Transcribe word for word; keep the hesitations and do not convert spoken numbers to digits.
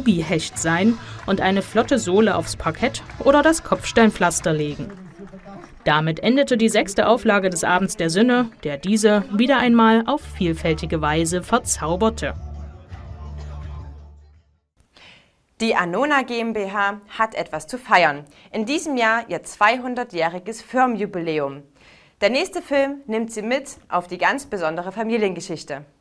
Ruby-Hecht sein und eine flotte Sohle aufs Parkett oder das Kopfsteinpflaster legen. Damit endete die sechste Auflage des Abends der Sinne, der diese wieder einmal auf vielfältige Weise verzauberte. Die Annona GmbH hat etwas zu feiern. In diesem Jahr ihr zweihundertjähriges Firmenjubiläum. Der nächste Film nimmt Sie mit auf die ganz besondere Familiengeschichte.